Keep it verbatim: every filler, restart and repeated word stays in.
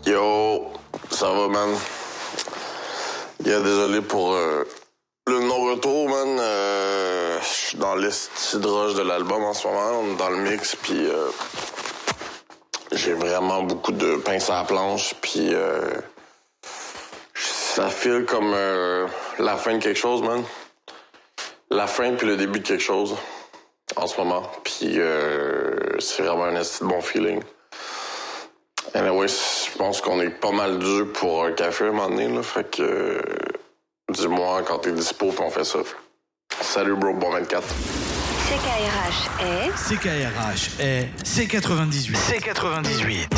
Yo, ça va, man? Yeah, désolé pour euh, le non-retour, man. Euh, Je suis dans l'estidrage de l'album en ce moment. On est dans le mix, puis euh, j'ai vraiment beaucoup de pince à la planche, puis euh, ça file comme euh, la fin de quelque chose, man. La fin puis le début de quelque chose en ce moment. Puis euh, c'est vraiment un esti de bon feeling. Anyway, je pense qu'on est pas mal dû pour un café à un moment donné, là. Fait que euh, dis-moi quand t'es dispo puis on fait ça. Salut bro, bon vingt-quatre. C K R H est... C K R H est C quatre-vingt-dix-huit. C quatre-vingt-dix-huit.